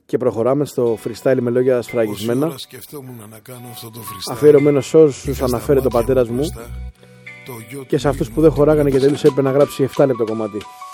Και προχωράμε στο freestyle με λόγια σφραγισμένα. Αφιερωμένο σε όσους αναφέρει το πατέρας μου και σε αυτούς που δεν χωράγανε και τελείωσε έπρεπε να γράψει 7 λεπτό κομμάτι.